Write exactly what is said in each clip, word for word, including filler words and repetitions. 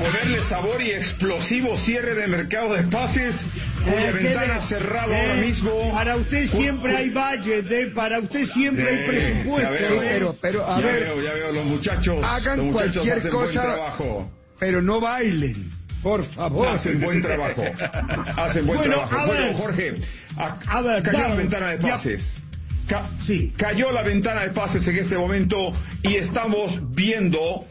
ponerle sabor y explosivo cierre de mercado de pases, cuya Eh, ventana ¿qué- cerrada eh, ahora mismo. Para usted siempre hay budget, eh, para usted siempre hay Eh, presupuesto. ya veo, eh. pero, pero, a ya ver, veo, ya veo, los muchachos, hagan los muchachos cualquier hacen buen cosa, trabajo. pero no bailen, por favor. Hacen buen trabajo. Hacen buen Bueno, trabajo. a Bueno, ver. Jorge, a- A ver, cayó claro, la ventana de ya- pases. Ca- Sí. Cayó la ventana de pases en este momento y estamos viendo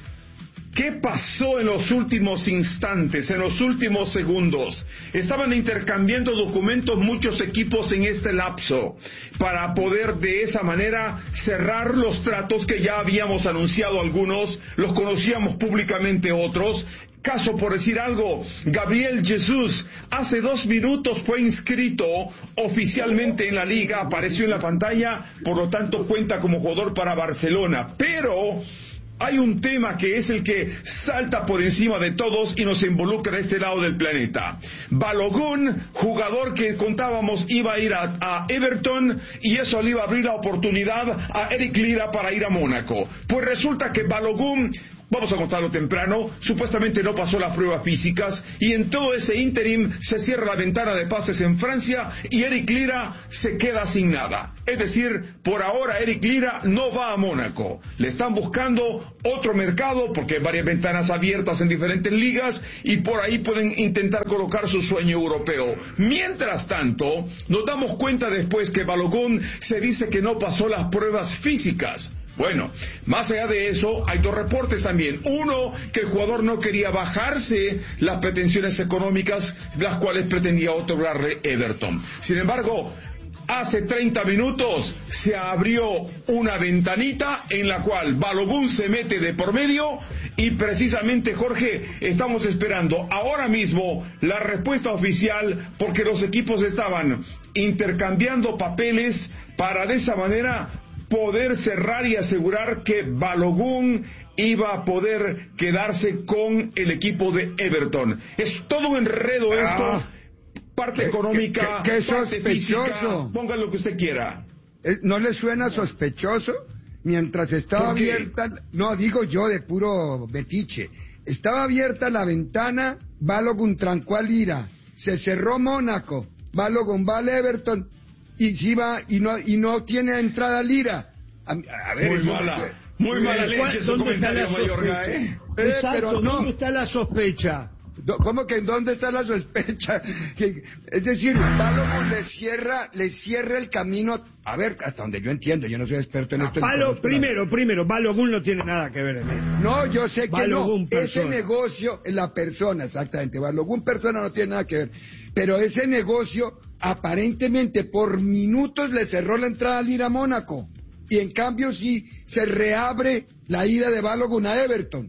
qué pasó en los últimos instantes, en los últimos segundos. Estaban intercambiando documentos muchos equipos en este lapso para poder de esa manera cerrar los tratos que ya habíamos anunciado algunos, los conocíamos públicamente otros. Caso por decir algo, Gabriel Jesús hace dos minutos fue inscrito oficialmente en la liga, apareció en la pantalla, por lo tanto cuenta como jugador para Barcelona, pero hay un tema que es el que salta por encima de todos y nos involucra a este lado del planeta. Balogun, jugador que contábamos iba a ir a, a Everton, y eso le iba a abrir la oportunidad a Eric Lira para ir a Mónaco. Pues resulta que Balogun, vamos a contarlo temprano, supuestamente no pasó las pruebas físicas, y en todo ese ínterim se cierra la ventana de pases en Francia y Eric Lira se queda sin nada. Es decir, por ahora Eric Lira no va a Mónaco. Le están buscando otro mercado porque hay varias ventanas abiertas en diferentes ligas y por ahí pueden intentar colocar su sueño europeo. Mientras tanto, nos damos cuenta después que Balogun se dice que no pasó las pruebas físicas. Bueno, más allá de eso, hay dos reportes también. Uno, que el jugador no quería bajarse las pretensiones económicas, las cuales pretendía otorgarle Everton. Sin embargo, hace treinta minutos se abrió una ventanita en la cual Balogun se mete de por medio y precisamente, Jorge, estamos esperando ahora mismo la respuesta oficial porque los equipos estaban intercambiando papeles para de esa manera poder cerrar y asegurar que Balogun iba a poder quedarse con el equipo de Everton. Es todo un enredo esto, Ah, parte qué- económica, qué- qué parte sospechoso. física, ponga lo que usted quiera. Eh, ¿No le suena sospechoso? Mientras estaba ¿Por qué? abierta, no digo yo de puro betiche, estaba abierta la ventana, Balogun trancó a Lira, se cerró Mónaco, Balogun va al Everton y si va y no y no tiene entrada Lira. A, a ver, Muy eso- mala, muy mala leche su ¿Dónde está la comentario, Mayorga, sospecha? ¿eh? Eh, Exacto, pero no. ¿dónde está la sospecha? Do- ¿Cómo que en dónde está la sospecha? Que- es decir, Balogun le cierra, le cierra el camino. A ver, hasta donde yo entiendo, yo no soy experto en esto. Balo, primero, primero, Balogun no tiene nada que ver en esto. No, yo sé que Balogun no. persona. Ese negocio, la persona, exactamente. Balogun persona no tiene nada que ver. Pero ese negocio, aparentemente, por minutos le cerró la entrada al ir a Mónaco. Y en cambio, sí se reabre la ida de Balogun a Everton.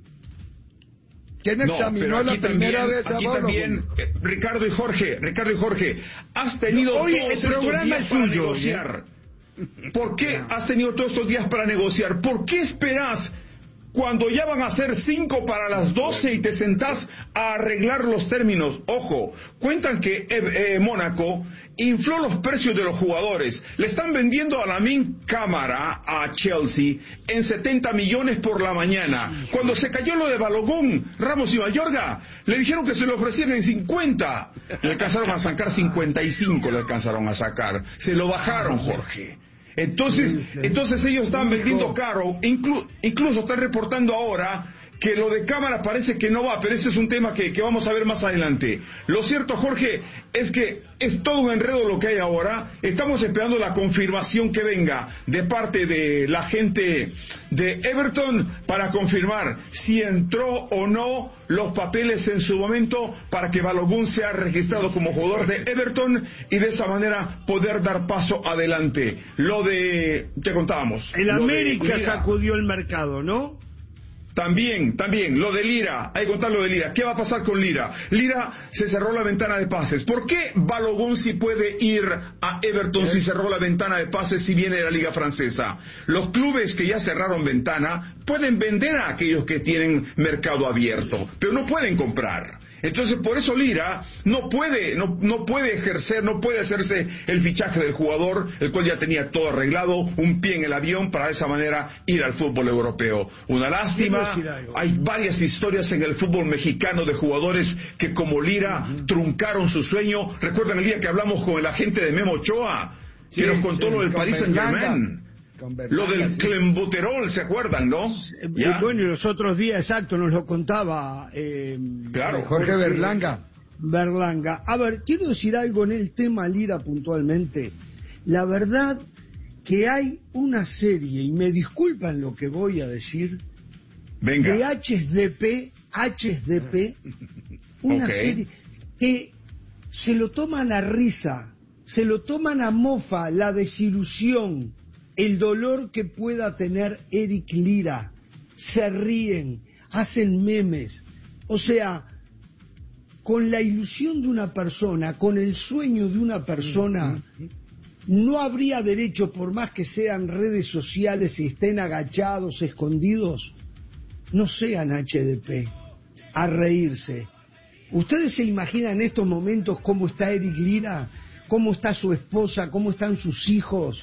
¿Quién No, examinó pero la aquí primera también, vez a aquí Balogun? también, eh, Ricardo y Jorge, Ricardo y Jorge, has tenido Oye, todos el estos programa días es para suyo, negociar. ¿Por qué has tenido todos estos días para negociar? ¿Por qué esperas cuando ya van a ser cinco para las doce y te sentás a arreglar los términos? Ojo, cuentan que eh, eh, Mónaco infló los precios de los jugadores. Le están vendiendo a Lamine Camara a Chelsea en setenta millones por la mañana. Cuando se cayó lo de Balogun, Ramos y Mayorga, le dijeron que se lo ofrecían en cincuenta. Le alcanzaron a sacar cincuenta y cinco, le alcanzaron a sacar. Se lo bajaron, Jorge. Entonces, entonces ellos están vendiendo caro, inclu- incluso están reportando ahora que lo de cámara parece que no va, pero ese es un tema que, que vamos a ver más adelante. Lo cierto, Jorge, es que es todo un enredo lo que hay ahora. Estamos esperando la confirmación que venga de parte de la gente de Everton para confirmar si entró o no los papeles en su momento para que Balogun sea registrado como jugador de Everton y de esa manera poder dar paso adelante. Lo de, ¿qué contábamos? El Lo de América Lira. sacudió el mercado, ¿no? También, también, lo de Lira, hay que contar lo de Lira. ¿Qué va a pasar con Lira? Lira se cerró la ventana de pases. ¿Por qué Balogun sí puede ir a Everton si cerró la ventana de pases si viene de la Liga Francesa? Los clubes que ya cerraron ventana pueden vender a aquellos que tienen mercado abierto, pero no pueden comprar. Entonces, por eso Lira no puede, no, no puede ejercer, no puede hacerse el fichaje del jugador, el cual ya tenía todo arreglado, un pie en el avión para de esa manera ir al fútbol europeo. Una lástima, hay varias historias en el fútbol mexicano de jugadores que como Lira uh-huh. truncaron su sueño. ¿Recuerdan el día que hablamos con el agente de Memo Ochoa? Sí, que nos contó sí, lo del Paris Saint-Germain. Lo del sí. Clenbuterol, ¿se acuerdan, no? Eh, bueno, y los otros días, exacto, nos lo contaba eh, claro, Jorge, Jorge Berlanga. Berlanga. A ver, quiero decir algo en el tema Lira puntualmente. La verdad que hay una serie, y me disculpan lo que voy a decir, Venga. de H S D P, H S D P, una okay. serie que se lo toman a risa, se lo toman a mofa, la desilusión, el dolor que pueda tener Eric Lira, se ríen, hacen memes, o sea, con la ilusión de una persona, con el sueño de una persona, no habría derecho, por más que sean redes sociales y estén agachados, escondidos, no sean H D P, a reírse. ¿Ustedes se imaginan en estos momentos cómo está Eric Lira? ¿Cómo está su esposa? ¿Cómo están sus hijos?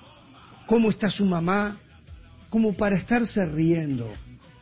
¿Cómo está su mamá? Como para estarse riendo.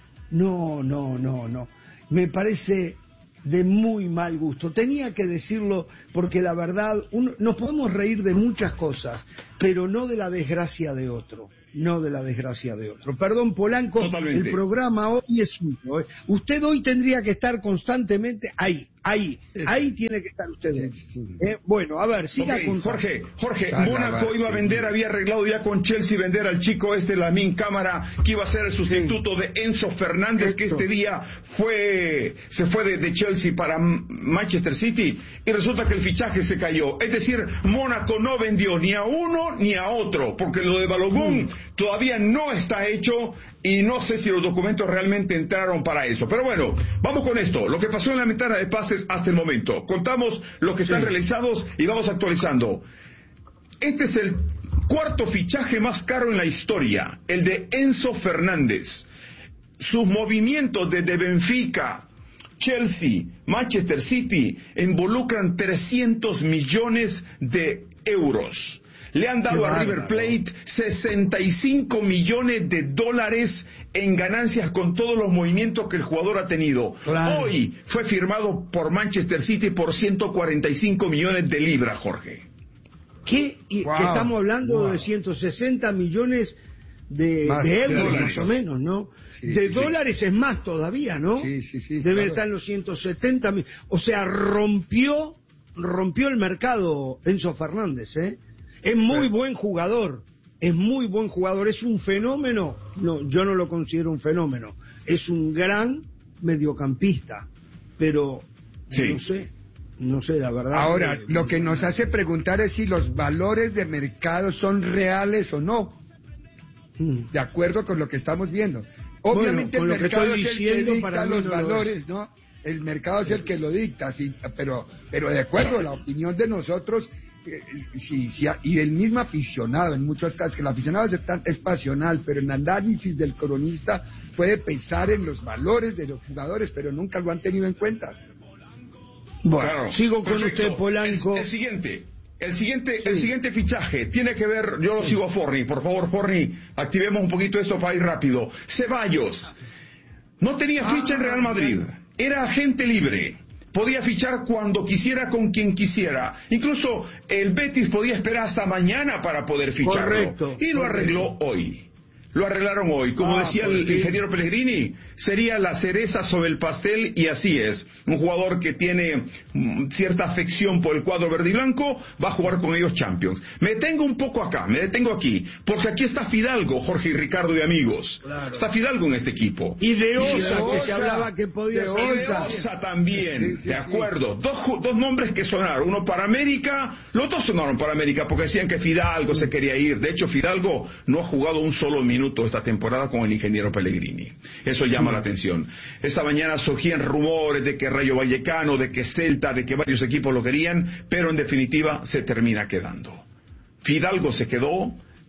No, no, no, no. Me parece de muy mal gusto. Tenía que decirlo porque la verdad, uno, nos podemos reír de muchas cosas, pero no de la desgracia de otro. No de la desgracia de otro. Perdón, Polanco, Totalmente. El programa hoy es suyo. ¿eh? Usted hoy tendría que estar constantemente ahí, ahí, ahí tiene que estar usted. Sí, sí. ¿Eh? Bueno, a ver, siga okay, con Jorge, Jorge, ah, Mónaco iba a vender, había arreglado ya con Chelsea vender al chico este, Lamine Cámara, que iba a ser el sustituto sí. de Enzo Fernández, Esto. que este día fue, se fue de, de Chelsea para Manchester City, y resulta que el fichaje se cayó. Es decir, Mónaco no vendió ni a uno ni a otro, porque lo de Balogun mm. todavía no está hecho y no sé si los documentos realmente entraron para eso. Pero bueno, vamos con esto. Lo que pasó en la ventana de pases hasta el momento. Contamos los que están sí. realizados y vamos actualizando. Este es el cuarto fichaje más caro en la historia, el de Enzo Fernández. Sus movimientos desde Benfica, Chelsea, Manchester City involucran trescientos millones de euros. Le han dado a River Plate sesenta y cinco millones de dólares en ganancias con todos los movimientos que el jugador ha tenido. Claro. Hoy fue firmado por Manchester City por ciento cuarenta y cinco millones de libras, Jorge. ¿Qué? Y wow. que estamos hablando wow. de ciento sesenta millones de, de euros, de más o menos, ¿no? Sí, de sí, dólares sí. es más todavía, ¿no? Sí, sí, sí. Debe claro. estar en los ciento setenta mil. O sea, rompió, rompió el mercado Enzo Fernández, ¿eh? Es muy buen jugador, es muy buen jugador, es un fenómeno. No, yo no lo considero un fenómeno, es un gran mediocampista, pero sí. no sé, no sé la verdad. Ahora, que, lo que nos hace preguntar es si los valores de mercado son reales o no, hmm. de acuerdo con lo que estamos viendo. Obviamente bueno, el mercado es el que dicta los no valores, lo ¿no? El mercado es el que lo dicta, sí, pero, pero de acuerdo a la opinión de nosotros. Sí, sí, y del mismo aficionado, en muchos casos, que el aficionado es, tan, es pasional, pero en el análisis del cronista puede pensar en los valores de los jugadores, pero nunca lo han tenido en cuenta. Bueno, claro. sigo con Perfecto. usted, Polanco. El, el siguiente, el siguiente, sí. el siguiente fichaje tiene que ver, yo lo sigo a Forni, por favor, Forni, activemos un poquito esto para ir rápido. Ceballos, no tenía ficha ah, en Real Madrid, era agente libre. Podía fichar cuando quisiera con quien quisiera. Incluso el Betis podía esperar hasta mañana para poder ficharlo. Correcto, y lo correcto. arregló hoy. Lo arreglaron hoy. Como ah, decía el ingeniero Pellegrini, sería la cereza sobre el pastel, y así es. Un jugador que tiene mm, cierta afección por el cuadro verde y blanco, va a jugar con ellos Champions. Me detengo un poco acá, me detengo aquí, porque aquí está Fidalgo, Jorge y Ricardo y amigos. Claro. Está Fidalgo en este equipo. Y de Osa, y de Osa que se hablaba que podía ser. Y de Osa también, sí, sí, de acuerdo. Sí. Dos, dos nombres que sonaron, uno para América, los dos sonaron para América, porque decían que Fidalgo sí. se quería ir. De hecho, Fidalgo no ha jugado un solo minuto esta temporada con el ingeniero Pellegrini. Eso llama la atención. Esta mañana surgían rumores de que Rayo Vallecano, de que Celta, de que varios equipos lo querían, pero en definitiva se termina quedando. Fidalgo se quedó,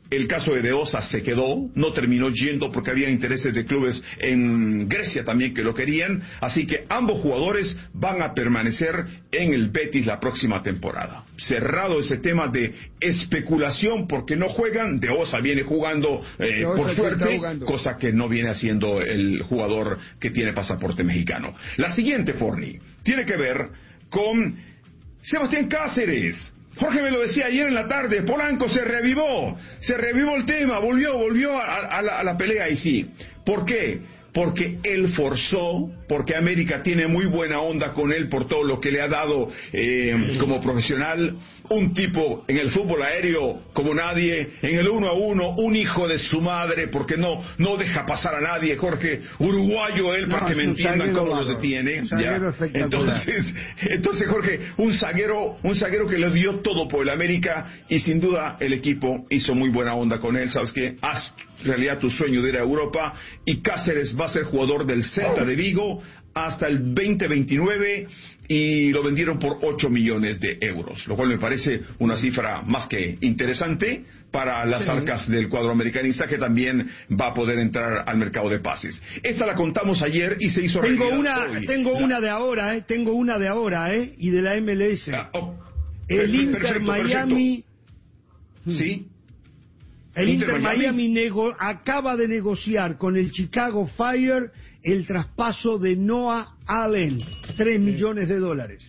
El caso de De Osa se quedó, no terminó yendo porque había intereses de clubes en Grecia también que lo querían, así que ambos jugadores van a permanecer en el Betis la próxima temporada. Cerrado ese tema de especulación porque no juegan, De Osa viene jugando eh, por suerte, cosa que no viene haciendo el jugador que tiene pasaporte mexicano. La siguiente, Forni, tiene que ver con Sebastián Cáceres. Jorge me lo decía ayer en la tarde, Polanco se revivó, se revivó el tema, volvió, volvió a, a, la, a la pelea y sí. ¿Por qué? Porque él forzó, porque América tiene muy buena onda con él por todo lo que le ha dado eh, como profesional, un tipo en el fútbol aéreo como nadie, en el uno a uno, un hijo de su madre, porque no no deja pasar a nadie, Jorge, uruguayo él, para no, que me entiendan cómo lo detiene. ¿Ya? Entonces, entonces Jorge, un zaguero, un zaguero que le dio todo por el América y sin duda el equipo hizo muy buena onda con él. ¿Sabes qué? Haz realidad tu sueño de ir a Europa y Cáceres va a ser jugador del Celta de Vigo hasta el veinte veintinueve y lo vendieron por ocho millones de euros, lo cual me parece una cifra más que interesante para las sí. arcas del cuadro americanista, que también va a poder entrar al mercado de pases. Esta la contamos ayer y se hizo tengo una hoy. Tengo la... una de ahora, eh, tengo una de ahora, eh, y de la M L S. Ah, oh, el Inter perfecto, Miami. Perfecto. Sí. El Inter, Inter Miami, Miami nego acaba de negociar con el Chicago Fire el traspaso de Noah Allen, tres millones de dólares.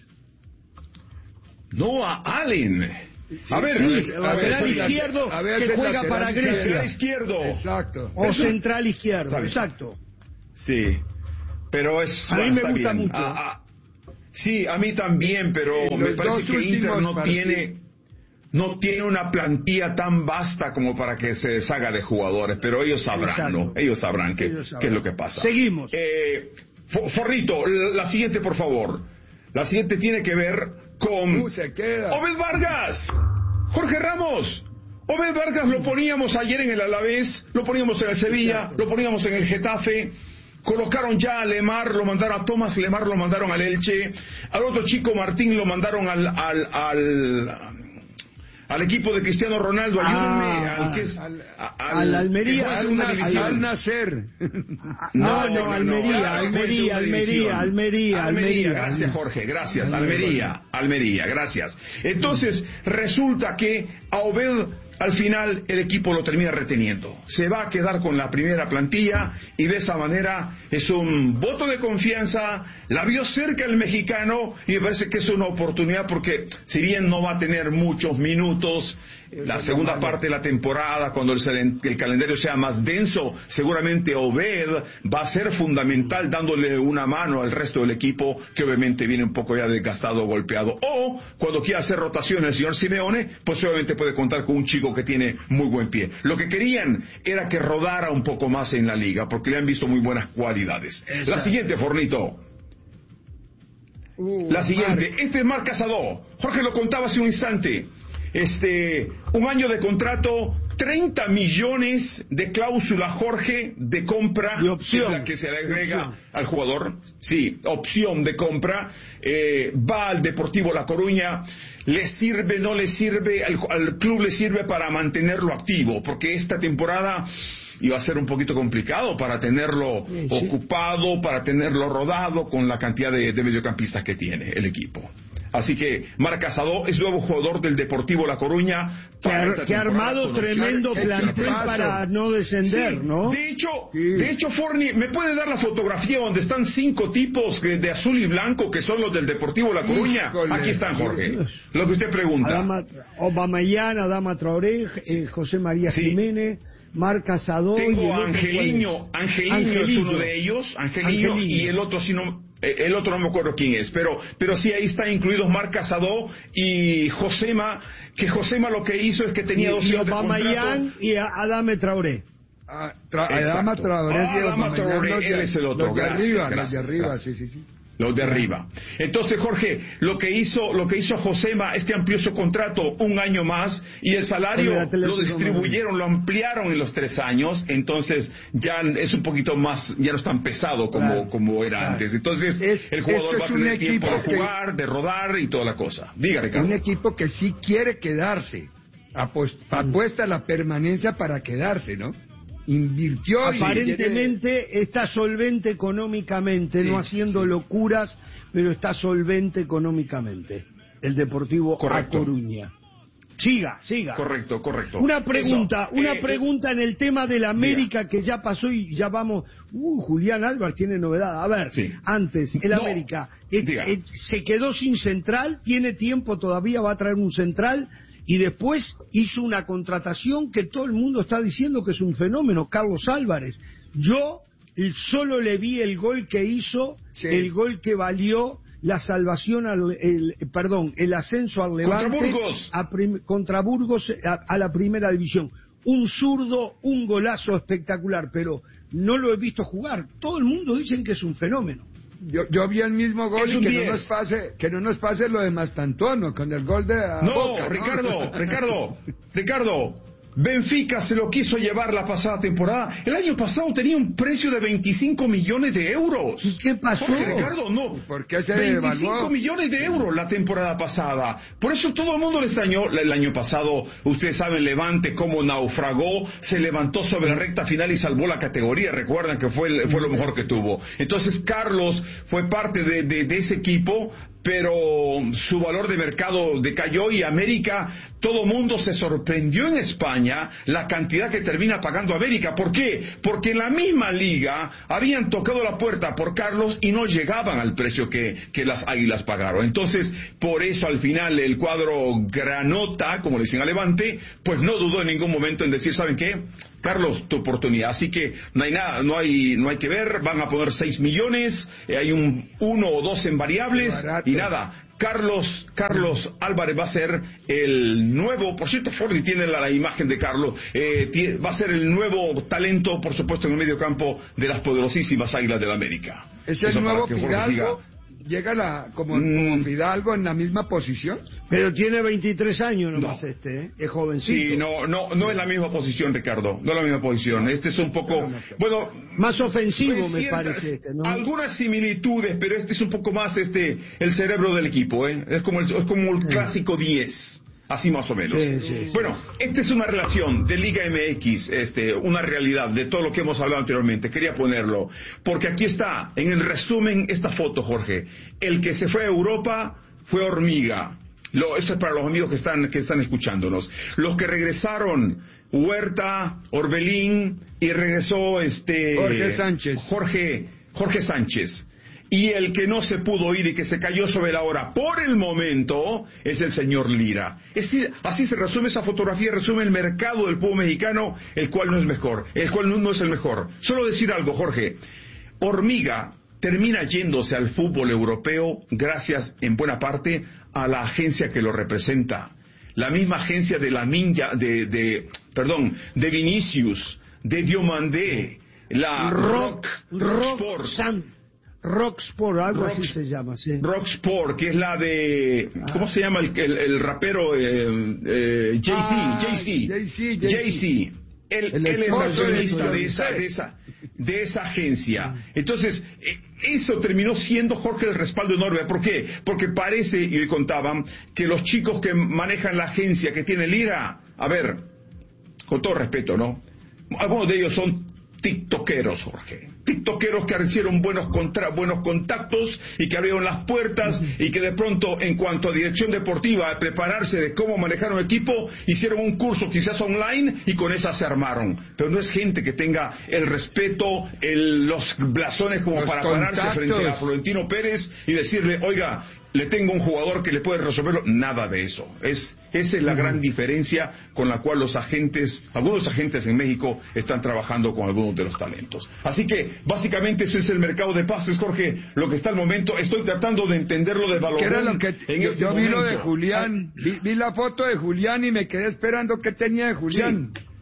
Noah Allen. Sí, a ver, sí, a lateral ver, izquierdo a ver, que juega para Grecia. Lateral izquierdo. Exacto. O Eso, central izquierdo, exacto. Sí, pero es... A mí me gusta bien. mucho. Ah, ah, sí, a mí también, pero me parece que Inter no partidos. tiene... No tiene una plantilla tan vasta como para que se deshaga de jugadores, pero ellos sabrán, Exacto. ¿no? Ellos sabrán qué, qué es lo que pasa. Seguimos. Eh, Forrito, la siguiente, por favor. La siguiente tiene que ver con... Uh, se queda. Obed Vargas. Jorge Ramos. Obed Vargas lo poníamos ayer en el Alavés, lo poníamos en el Sevilla, Exacto. lo poníamos en el Getafe. Colocaron ya a Lemar, lo mandaron a Tomás Lemar, lo mandaron al Elche. Al otro chico Martín lo mandaron al... al, al al equipo de Cristiano Ronaldo, ayúdenme, ah, al que es al, al, al Almería, al, al, al Nacer. No, no, no, Almería, no, Almería, Almería, Almería, Almería. Gracias, Jorge, gracias, Almería, Almería, gracias. Entonces, resulta que a Obed al final el equipo lo termina reteniendo. Se va a quedar con la primera plantilla y de esa manera es un voto de confianza. La vio cerca el mexicano y me parece que es una oportunidad porque si bien no va a tener muchos minutos, la segunda parte de la temporada, cuando el, el calendario sea más denso, seguramente Obed va a ser fundamental dándole una mano al resto del equipo que obviamente viene un poco ya desgastado, golpeado. O cuando quiera hacer rotaciones el señor Simeone, pues obviamente puede contar con un chico que tiene muy buen pie. Lo que querían era que rodara un poco más en la liga porque le han visto muy buenas cualidades. Exacto. La siguiente, Fornito. Uh, la siguiente, Marc. Este es Marc Casado. Jorge lo contaba hace un instante. Este, un año de contrato, treinta millones de cláusula, Jorge, de compra, de opción, es la que se le agrega al jugador. Sí, opción de compra. Eh, va al Deportivo La Coruña. ¿Le sirve, no le sirve? Al, al club le sirve para mantenerlo activo, porque esta temporada iba a ser un poquito complicado para tenerlo sí, sí. ocupado, para tenerlo rodado con la cantidad de, de mediocampistas que tiene el equipo. Así que Marc Casado es nuevo jugador del Deportivo La Coruña. Que ha, que ha armado tremendo plantel para no descender, sí, ¿no? De hecho, sí. de hecho, Forni, ¿me puede dar la fotografía donde están cinco tipos de, de azul y blanco que son los del Deportivo La Coruña? Híjole. Aquí están, Jorge. Lo que usted pregunta. Adama, Aubameyang, Adama Traoré, eh, José María sí. Jiménez, Marc Casado. Tengo a Angeliño, Angeliño, Angeliño es uno de ellos, Angeliño, Angeliño. Y el otro si no... El otro no me acuerdo quién es, pero pero sí ahí está incluidos Marc Casado y Josema, que Josema lo que hizo es que tenía dos años de contrato. Y Adama Traoré. Ah, tra Adama Traoré, ah, Adama Traoré, él es el otro. Los de gracias, arriba, gracias, los de arriba, gracias. sí, sí, sí. Los de arriba. Entonces, Jorge, lo que hizo lo que hizo Josema es que amplió su contrato un año más y el salario lo distribuyeron, lo ampliaron en los tres años, entonces ya es un poquito más, ya no es tan pesado como, claro, como era claro. antes. Entonces, es, el jugador va a tener tiempo de jugar, de rodar y toda la cosa. Diga, Ricardo. Un equipo que sí quiere quedarse. Apuesta, apuesta la permanencia para quedarse, ¿no? Invirtió. Aparentemente quiere... está solvente económicamente, sí, no haciendo sí. locuras, pero está solvente económicamente. El Deportivo Correcto. A Coruña. Siga, siga. Correcto, correcto. Una pregunta, Eso. una eh, pregunta en el tema del América, diga. que ya pasó y ya vamos. Uh, Julián Álvarez tiene novedad. A ver, sí. antes, el no. América eh, eh, se quedó sin central, tiene tiempo todavía, va a traer un central, y después hizo una contratación que todo el mundo está diciendo que es un fenómeno, Carlos Álvarez. Yo solo le vi el gol que hizo, sí. el gol que valió la salvación, al, el, perdón, el ascenso al Levante contra Burgos, a, prim, contra Burgos a, a la primera división. Un zurdo, un golazo espectacular, pero no lo he visto jugar. Todo el mundo dice que es un fenómeno. Yo, yo vi el mismo gol y que no, nos pase, que no nos pase lo de Mastantuono con el gol de no, Boca, ¿no? Ricardo, Ricardo, Ricardo. Benfica se lo quiso llevar la pasada temporada. El año pasado tenía un precio de veinticinco millones de euros. ¿Y qué pasó? Jorge, Ricardo, no. ¿Por qué se veinticinco evaluó? millones de euros la temporada pasada. Por eso todo el mundo le extrañó. El año pasado, ustedes saben, Levante cómo naufragó, se levantó sobre la recta final y salvó la categoría. Recuerdan que fue, el, fue lo mejor que tuvo. Entonces Carlos fue parte de, de, de ese equipo, pero su valor de mercado decayó y América, todo mundo se sorprendió en España la cantidad que termina pagando América. ¿Por qué? Porque en la misma liga habían tocado la puerta por Carlos y no llegaban al precio que, que las Águilas pagaron. Entonces, por eso al final el cuadro granota, como le dicen a Levante, pues no dudó en ningún momento en decir, ¿saben qué? Carlos, tu oportunidad. Así que no hay nada, no hay, no hay que ver. Van a poner seis millones, eh, hay un uno o dos en variables y nada. Carlos, Carlos Álvarez va a ser el nuevo, por cierto, Forni tiene la, la imagen de Carlos, eh, tiene, va a ser el nuevo talento, por supuesto, en el medio campo de las poderosísimas Águilas del la América. ¿Es el nuevo Fidalgo? ¿Llega la, como, mm. como Fidalgo en la misma posición? Pero tiene veintitrés años nomás, no. este, ¿eh? Es jovencito. Sí, no, no, no es la misma posición, Ricardo, no es la misma posición. Este es un poco, bueno, más ofensivo pues me ciertas, parece este, ¿no? Algunas similitudes, pero este es un poco más este el cerebro del equipo, ¿eh? Es como el, es como el clásico diez. Así más o menos. Sí, sí, bueno, esta es una relación de Liga M X, este, una realidad de todo lo que hemos hablado anteriormente. Quería ponerlo, porque aquí está, en el resumen, esta foto, Jorge. El que se fue a Europa fue Hormiga. Lo, esto es para los amigos que están, que están escuchándonos. Los que regresaron, Huerta, Orbelín, y regresó este Jorge Sánchez. Jorge, Jorge Sánchez. Y el que no se pudo ir y que se cayó sobre la hora por el momento es el señor Lira. Es decir, así se resume esa fotografía, resume el mercado del fútbol mexicano, el cual no es mejor, el cual no, no es el mejor. Solo decir algo, Jorge. Hormiga termina yéndose al fútbol europeo gracias, en buena parte, a la agencia que lo representa. La misma agencia de la Minja, de, de, perdón, de Vinicius, de Diomandé, la Rock, Rock, Rock Sport. Rocksport, algo Rock, así se llama, sí. Rocksport, que es la de, ¿cómo se llama el, el, el rapero? Eh, eh, Jay-Z, ah, Jay-Z, Jay-Z, Jay-Z. Él, el él es accionista de, de esa, de esa, de esa agencia. Entonces, eh, eso terminó siendo, Jorge, el respaldo enorme. ¿Por qué? Porque parece, y hoy contaban, que los chicos que manejan la agencia que tiene Lira, a ver, con todo respeto, ¿no? Algunos de ellos son tiktokeros, Jorge. Tiktokeros que hicieron buenos, contra, buenos contactos y que abrieron las puertas uh-huh. y que de pronto, en cuanto a dirección deportiva, a prepararse de cómo manejar un equipo, hicieron un curso quizás online y con esa se armaron. Pero no es gente que tenga el respeto, el, los blasones como los para contactos. pararse frente a Florentino Pérez y decirle, oiga, le tengo un jugador que le puede resolverlo. Nada de eso. Es, esa es la uh-huh. gran diferencia con la cual los agentes, algunos agentes en México están trabajando con algunos de los talentos. Así que, básicamente, ese es el mercado de pases, Jorge, lo que está al momento. Estoy tratando de entenderlo de Balogun. ¿Qué era lo que en yo, este yo vi momento. lo de Julián, vi, vi la foto de Julián y me quedé esperando qué tenía de Julián. Sí.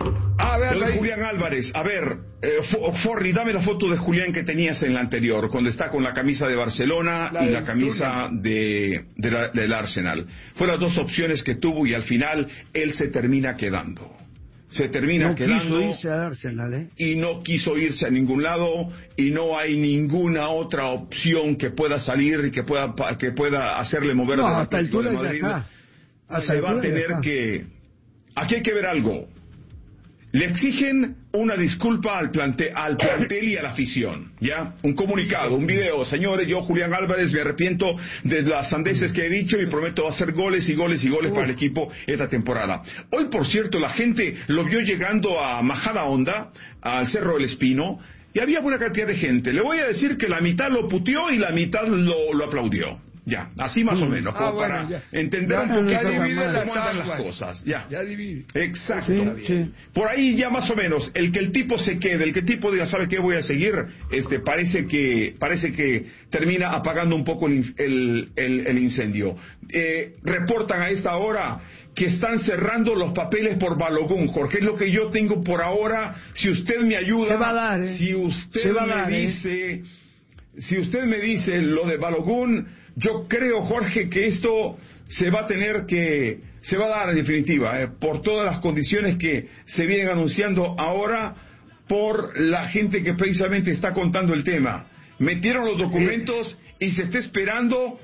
A ver, Lo de Julián Álvarez, a ver, eh, Forri, dame la foto de Julián que tenías en la anterior, cuando está con la camisa de Barcelona la y la camisa de, de la, del Arsenal. Fue las dos opciones que tuvo y al final él se termina quedando. Se termina no quedando. Quiso irse a Arsenal, ¿eh? Y no quiso irse a ningún lado y no hay ninguna otra opción que pueda salir y que pueda, que pueda hacerle mover. No, de hasta el altura de acá. Se va a tener que... aquí hay que ver algo. Le exigen una disculpa al, plante, al plantel y a la afición, ¿ya? Un comunicado, un video. Señores, yo, Julián Álvarez, me arrepiento de las sandeces que he dicho y prometo hacer goles y goles y goles uh. para el equipo esta temporada. Hoy, por cierto, la gente lo vio llegando a Majada Honda, al Cerro del Espino, y había buena cantidad de gente. Le voy a decir que la mitad lo puteó y la mitad lo, lo aplaudió. Ya, así más mm. o menos, ah, como bueno, para ya. entender ya, un poquito cómo andan las cosas. Ya, ya divide. Exacto. Sí, sí. Por ahí ya más o menos, el que el tipo se quede, el que el tipo diga, ¿sabe qué voy a seguir? Este, parece que, parece que termina apagando un poco el, el, el, el incendio. Eh, reportan a esta hora que están cerrando los papeles por Balogun, Jorge, es lo que yo tengo por ahora. Si usted me ayuda, se va a dar, ¿eh? si usted se va me a dar, dice, ¿eh? si usted me dice lo de Balogun, yo creo, Jorge, que esto se va a tener que, se va a dar en definitiva, eh, por todas las condiciones que se vienen anunciando ahora por la gente que precisamente está contando el tema. Metieron los documentos y se está esperando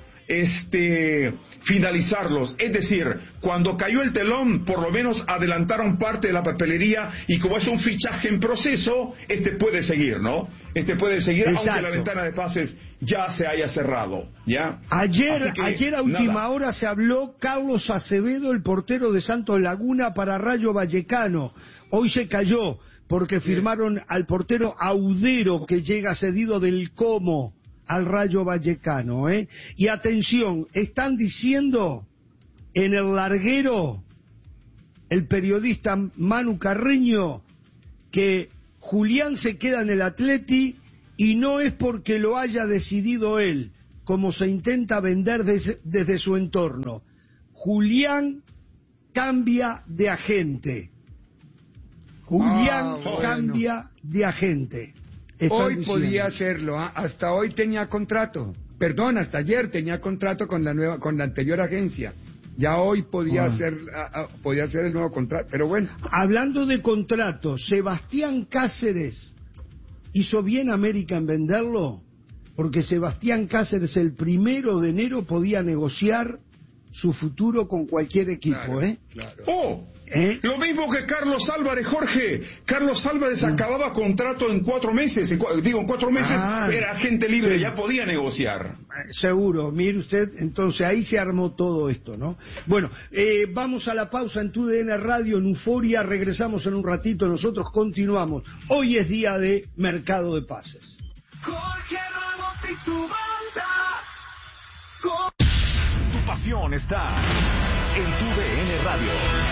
este finalizarlos, es decir, cuando cayó el telón, por lo menos adelantaron parte de la papelería y como es un fichaje en proceso, este puede seguir, ¿no? Este puede seguir, exacto, aunque la ventana de pases ya se haya cerrado, ¿ya? Ayer, que, ayer a última nada. hora se habló Carlos Acevedo, el portero de Santos Laguna para Rayo Vallecano. Hoy se cayó porque firmaron al portero Audero, que llega cedido del Como al Rayo Vallecano, ¿eh? Y atención, están diciendo en el larguero el periodista Manu Carreño que Julián se queda en el Atleti y no es porque lo haya decidido él, como se intenta vender desde, desde su entorno. Julián cambia de agente. Julián ah, bueno. cambia de agente. Hoy diciendo. podía hacerlo, ¿eh? Hasta hoy tenía contrato, perdón, hasta ayer tenía contrato con la nueva, con la anterior agencia. Ya hoy podía ah. hacer, a, a, podía hacer el nuevo contrato, pero bueno. Hablando de contrato, Sebastián Cáceres hizo bien América en venderlo, porque Sebastián Cáceres el primero de enero podía negociar su futuro con cualquier equipo, claro, ¿eh? Claro. ¡Oh! ¿Eh? Lo mismo que Carlos Álvarez, Jorge. Carlos Álvarez mm. acababa contrato en cuatro meses. En cu digo, en cuatro meses ah, era agente libre, sí. Ya podía negociar. Seguro, mire usted, entonces ahí se armó todo esto, ¿no? Bueno, eh, vamos a la pausa en Tu D N Radio, en Euforia. Regresamos en un ratito, nosotros continuamos. Hoy es día de mercado de pases. Jorge Ramos y su banda. Con... Tu pasión está en Tu D N Radio.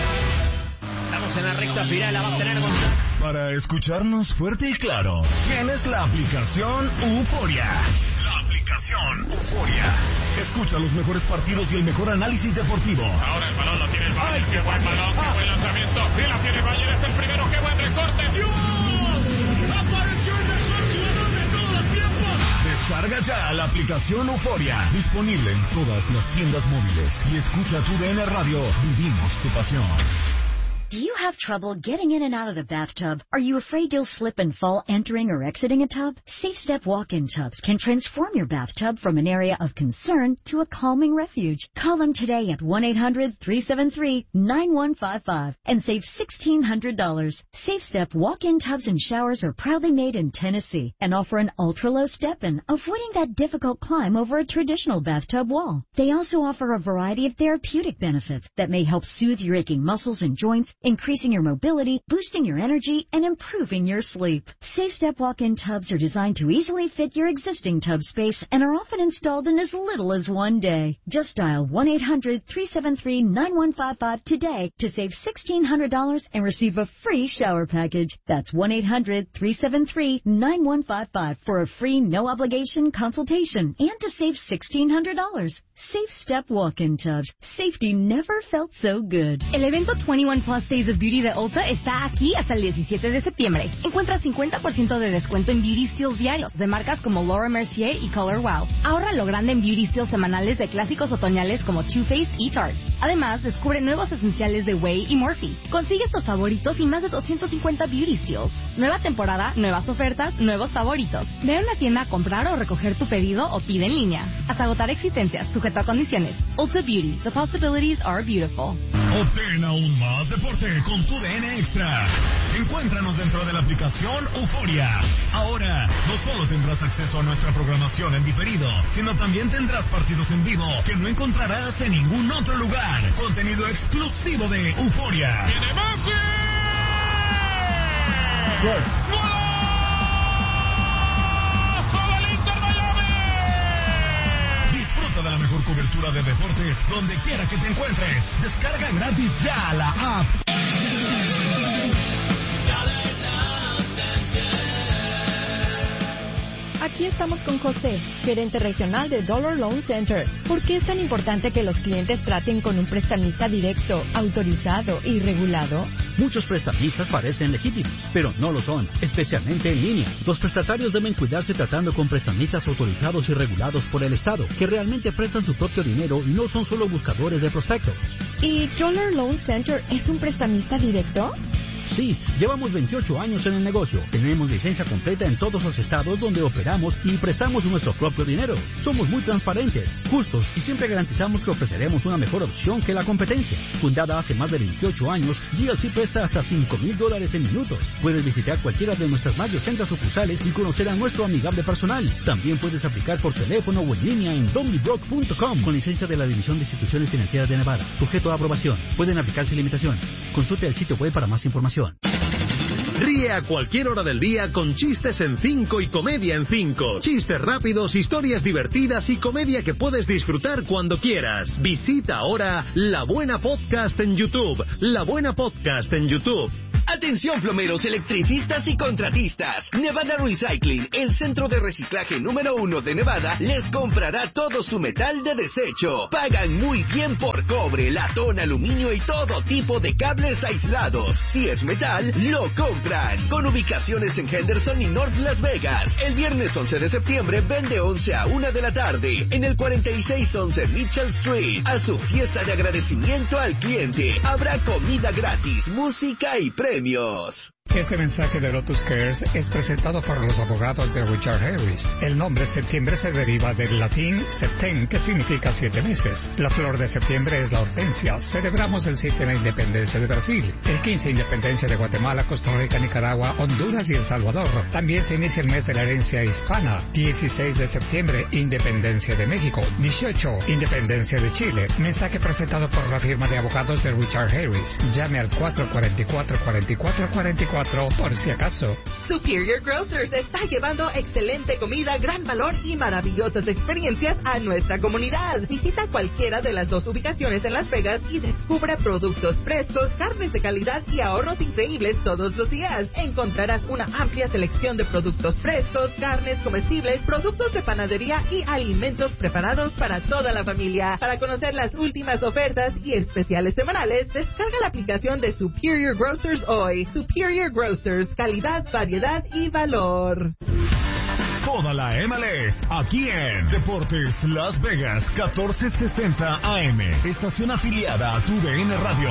Estamos en la recta final, la va a tener con... Para escucharnos fuerte y claro, tienes la aplicación Euforia. La aplicación Euforia. Escucha los mejores partidos y el mejor análisis deportivo. Ahora el balón lo tiene el Bayern. Qué buen balón, qué buen lanzamiento. Y la tiene el Bayern, es el primero. Qué buen recorte. ¡Dios! ¡Apareció el mejor jugador de todos los tiempos! Descarga ya la aplicación Euforia. Disponible en todas las tiendas móviles. Y escucha Tu D N Radio. Vivimos tu pasión. Do you have trouble getting in and out of the bathtub? Are you afraid you'll slip and fall entering or exiting a tub? Safe Step walk-in tubs can transform your bathtub from an area of concern to a calming refuge. Call them today at one eight hundred three seven three nine one five five and save sixteen hundred dollars. Safe Step walk-in tubs and showers are proudly made in Tennessee and offer an ultra-low step-in, avoiding that difficult climb over a traditional bathtub wall. They also offer a variety of therapeutic benefits that may help soothe your aching muscles and joints, increasing your mobility, boosting your energy, and improving your sleep. Safe Step walk-in tubs are designed to easily fit your existing tub space and are often installed in as little as one day. Just dial one eight hundred three seven three nine one five five today to save sixteen hundred dollars and receive a free shower package. That's one eight hundred three seven three nine one five five for a free no-obligation consultation and to save sixteen hundred dollars. Safe Step walk-in tubs. Safety never felt so good. El evento veintiuno Plus Days of Beauty de Ulta está aquí hasta el diecisiete de septiembre. Encuentra cincuenta por ciento de descuento en beauty steals diarios de marcas como Laura Mercier y Color Wow. Ahorra lo grande en beauty steals semanales de clásicos otoñales como Too Faced y Tarte. Además, descubre nuevos esenciales de Way y Morphe. Consigue tus favoritos y más de doscientos cincuenta beauty steals. Nueva temporada, nuevas ofertas, nuevos favoritos. Ve a una tienda a comprar o recoger tu pedido o pide en línea. Hasta agotar existencias, sujeta a condiciones. Ulta Beauty. The possibilities are beautiful. Obtén aún más deporte con tu D N Extra. Encuéntranos dentro de la aplicación Euforia. Ahora, no solo tendrás acceso a nuestra programación en diferido, sino también tendrás partidos en vivo que no encontrarás en ningún otro lugar. Contenido exclusivo de Euforia. ¡Viene Messi! ¡Gol! ¡Solo el Inter Miami! Disfruta de la mejor cobertura de deportes donde quiera que te encuentres. Descarga gratis ya la app. Aquí estamos con José, gerente regional de Dollar Loan Center. ¿Por qué es tan importante que los clientes traten con un prestamista directo, autorizado y regulado? Muchos prestamistas parecen legítimos, pero no lo son, especialmente en línea. Los prestatarios deben cuidarse tratando con prestamistas autorizados y regulados por el Estado, que realmente prestan su propio dinero y no son solo buscadores de prospectos. ¿Y Dollar Loan Center es un prestamista directo? Sí, llevamos veintiocho años en el negocio. Tenemos licencia completa en todos los estados donde operamos y prestamos nuestro propio dinero. Somos muy transparentes, justos y siempre garantizamos que ofreceremos una mejor opción que la competencia. Fundada hace más de veintiocho años, G L C presta hasta cinco mil dólares en minutos. Puedes visitar cualquiera de nuestras más de ochenta sucursales y conocer a nuestro amigable personal. También puedes aplicar por teléfono o en línea en donbybrook punto com con licencia de la División de Instituciones Financieras de Nevada. Sujeto a aprobación. Pueden aplicarse limitaciones. Consulte el sitio web para más información. Ríe a cualquier hora del día con chistes en cinco y comedia en cinco. Chistes rápidos, historias divertidas y comedia que puedes disfrutar cuando quieras. Visita ahora La Buena Podcast en YouTube. La Buena Podcast en YouTube. Atención plomeros, electricistas y contratistas. Nevada Recycling, el centro de reciclaje número uno de Nevada, les comprará todo su metal de desecho. Pagan muy bien por cobre, latón, aluminio y todo tipo de cables aislados. Si es metal, lo compran. Con ubicaciones en Henderson y North Las Vegas. El viernes once de septiembre vende once a una de la tarde en el cuarenta y seis once Mitchell Street. A su fiesta de agradecimiento al cliente. Habrá comida gratis, música y premios. Este mensaje de Lotus Cares es presentado por los abogados de Richard Harris. El nombre septiembre se deriva del latín septem, que significa siete meses. La flor de septiembre es la hortensia. Celebramos el siete la independencia de Brasil, el quince independencia de Guatemala, Costa Rica, Nicaragua, Honduras y El Salvador. También se inicia el mes de la herencia hispana. dieciséis de septiembre, independencia de México. dieciocho, independencia de Chile. Mensaje presentado por la firma de abogados de Richard Harris. Llame al cuatro cuatro cuatro, cuatro cuatro cuatro cuatro por si acaso. Superior Grocers está llevando excelente comida, gran valor y maravillosas experiencias a nuestra comunidad. Visita cualquiera de las dos ubicaciones en Las Vegas y descubra productos frescos, carnes de calidad y ahorros increíbles todos los días. Encontrarás una amplia selección de productos frescos, carnes comestibles, productos de panadería y alimentos preparados para toda la familia. Para conocer las últimas ofertas y especiales semanales, descarga la aplicación de Superior Grocers hoy. Superior Grocers, calidad, variedad y valor. Toda la M L S aquí en Deportes Las Vegas catorce sesenta A M, estación afiliada a tu D N Radio.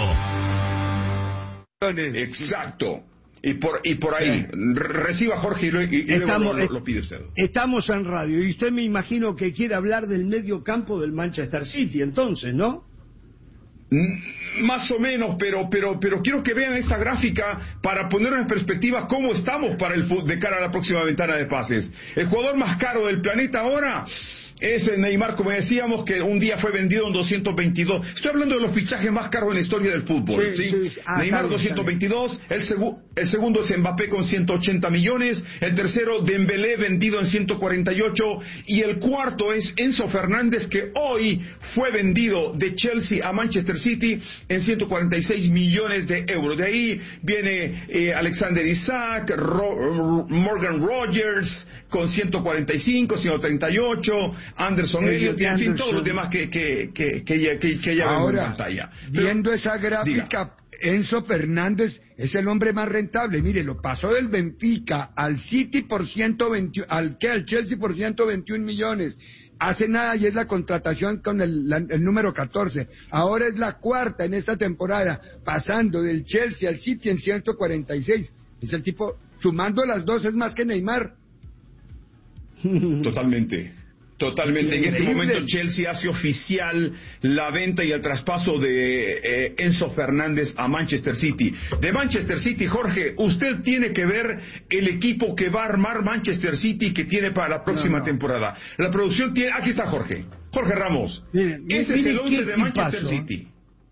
Exacto. Y por y por ahí, reciba Jorge y, lo, y, y estamos, luego lo, lo pide usted. Estamos en radio y usted me imagino que quiere hablar del medio campo del Manchester City, entonces, ¿no? Más o menos, pero pero pero quiero que vean esta gráfica para poner en perspectiva cómo estamos para el fútbol de cara a la próxima ventana de pases. El jugador más caro del planeta ahora es Neymar, como decíamos, que un día fue vendido en doscientos veintidós. Estoy hablando de los fichajes más caros en la historia del fútbol. ¿sí? Sí, sí. Ah, Neymar bien, doscientos veintidós, el, segu el segundo es Mbappé con ciento ochenta millones, el tercero Dembélé vendido en ciento cuarenta y ocho y el cuarto es Enzo Fernández, que hoy fue vendido de Chelsea a Manchester City en ciento cuarenta y seis millones de euros. De ahí viene eh, Alexander Isaac, Ro Morgan Rogers con ciento cuarenta y cinco, ciento treinta y ocho, Anderson Elliott, en fin, todos los demás que, que, que, que ya, que, que ya vemos en pantalla. Pero, viendo esa gráfica, diga. Enzo Fernández es el hombre más rentable. Mire, lo pasó del Benfica al City por ciento veintiuno, al que al Chelsea por ciento veintiún millones. Hace nada y es la contratación con el, la, el número catorce. Ahora es la cuarta en esta temporada, pasando del Chelsea al City en ciento cuarenta y seis. Es el tipo, sumando las dos, es más que Neymar. Totalmente. Totalmente. En este momento Chelsea hace oficial la venta y el traspaso de eh, Enzo Fernández a Manchester City. De Manchester City, Jorge, usted tiene que ver el equipo que va a armar Manchester City que tiene para la próxima no, no. temporada. La producción tiene... Aquí está Jorge. Jorge Ramos. Miren, Ese miren es el once de Manchester equipazo, City.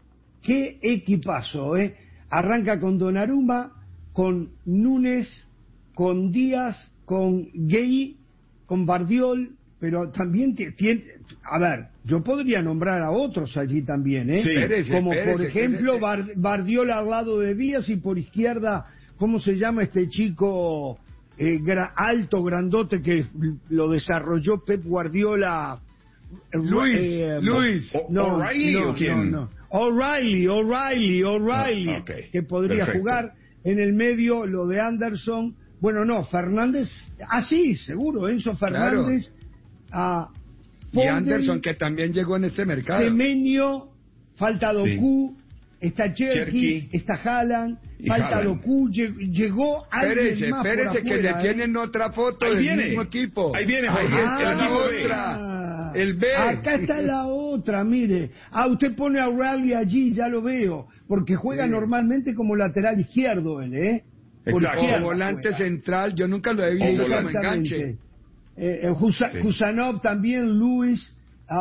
Qué equipazo, ¿eh? Arranca con Donnarumma, con Núñez, con Díaz, con Gueye, con Bardiol, pero también tiene, a ver, yo podría nombrar a otros allí también, ¿eh? Sí, espérese, como espérese, por ejemplo espérese. Bardiol al lado de Díaz y por izquierda, ¿cómo se llama este chico eh, gra, alto, grandote que lo desarrolló Pep Guardiola? Luis, eh, Luis, no, O'Reilly no, o quién? No, no. O'Reilly, O'Reilly, O'Reilly, ah, okay. que podría Perfecto. jugar en el medio, lo de Anderson. Bueno, no, Fernández, ah, sí, seguro, Enzo Fernández. Claro. Uh, y Anderson, que también llegó en este mercado. Semenyo, falta Doku, sí. está Cherky, está Haaland, falta Haaland. Doku, llegó alguien espérese, más espérese, por que afuera, le ¿eh? tienen otra foto Ahí del viene. mismo equipo. Ahí viene, Jorge, ah, el equipo otra. El B. Acá está la otra, mire. Ah, usted pone a O'Reilly allí, ya lo veo, porque juega sí. normalmente como lateral izquierdo él, ¿eh? Exacto. O volante juega. central, yo nunca lo he visto como enganche. Eh, Husa, sí. Husanov también, Luis,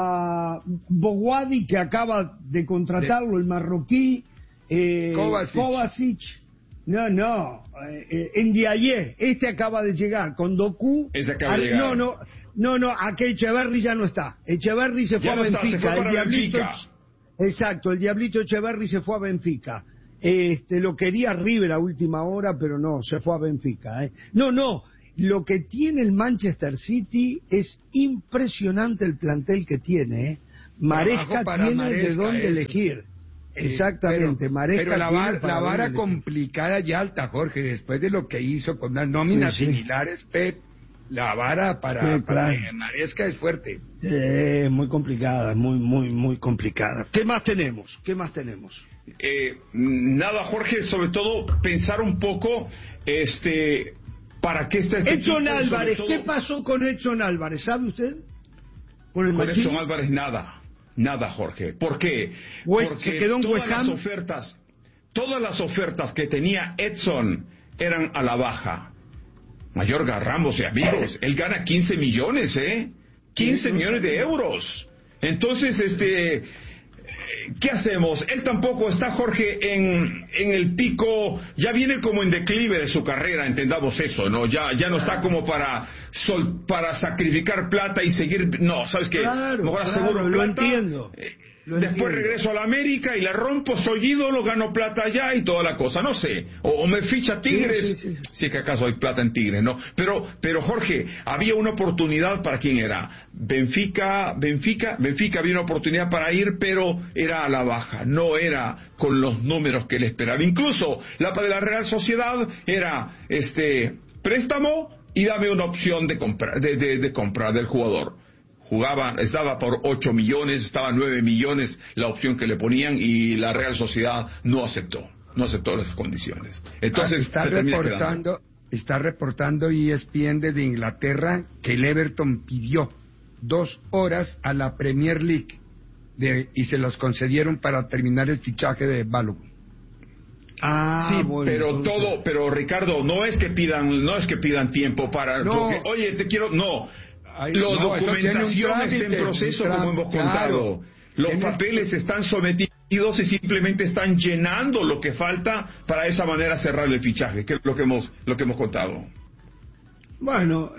uh, Boguadi, que acaba de contratarlo, de... el marroquí, eh, Kovacic. Kovacic. No, no, eh, eh, Ndiaye, este acaba de llegar, con Doku. Ese acaba al, de llegar. No, no, no, no, aquí Echeverri ya no está. Echeverri se fue ya a no Benfica. Está, se fue el para Diablito, Benfica. Exacto, el Diablito Echeverri se fue a Benfica. Este, lo quería River a última hora, pero no, se fue a Benfica. ¿eh? No, no, lo que tiene el Manchester City es impresionante el plantel que tiene. ¿eh? Maresca tiene Maresca, de dónde eso. elegir. Sí, Exactamente, pero, Maresca pero la, bar, la vara complicada y alta, Jorge, después de lo que hizo con las nóminas sí, sí. similares, Pep, la vara para, sí, para claro. Maresca es fuerte. Eh, muy complicada, muy, muy, muy complicada. ¿Qué más tenemos? ¿Qué más tenemos? Eh, nada, Jorge, sobre todo pensar un poco, este, para qué está este Edson equipo, Álvarez, todo... ¿qué pasó con Edson Álvarez? ¿Sabe usted? Con, el con Edson Álvarez nada, nada, Jorge. ¿Por qué? West, Porque se quedó en todas West Ham. las ofertas, todas las ofertas que tenía Edson eran a la baja. Mayorga, Ramos y amigos, él gana quince millones, ¿eh? quince millones de euros. Entonces, este... ¿qué hacemos? Él tampoco está, Jorge, en, en el pico, ya viene como en declive de su carrera, entendamos eso, ¿no? Ya, ya no está como para sol, para sacrificar plata y seguir, no, ¿sabes qué? Claro, mejor claro, aseguro lo plata, entiendo. Eh, lo después entiendo. regreso a la América y la rompo, soy ídolo, gano plata allá y toda la cosa, no sé, o, o me ficha Tigres, sí, sí, sí. si es que acaso hay plata en Tigres, ¿no? Pero, pero Jorge, había una oportunidad para quién era, Benfica, Benfica, Benfica había una oportunidad para ir, pero era a la baja, no era con los números que él esperaba. Incluso la de la Real Sociedad era este préstamo y dame una opción de compra, de, de, de compra del jugador. Jugaba, estaba por ocho millones, estaba nueve millones la opción que le ponían y la Real Sociedad no aceptó, no aceptó las condiciones. Entonces está se termina reportando, quedando. Está reportando E S P N desde Inglaterra que el Everton pidió dos horas a la Premier League de, y se los concedieron para terminar el fichaje de Balogun. Ah, sí, bueno, pero entonces... todo, pero Ricardo, no es que pidan, no es que pidan tiempo para, no. porque, oye, te quiero, no. Ay, La no, documentación está en proceso, trámite, como hemos claro. contado. Los ¿Tiene? papeles están sometidos y simplemente están llenando lo que falta para de esa manera cerrar el fichaje, que es lo que hemos, lo que hemos contado. Bueno,